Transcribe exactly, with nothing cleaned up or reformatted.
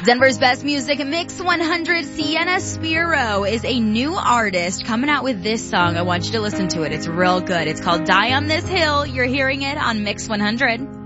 Denver's best music, Mix one hundred. Sienna Spiro is a new artist coming out with this song. I want you to listen to it. It's real good. It's called Die on This Hill. You're hearing it on Mix one hundred.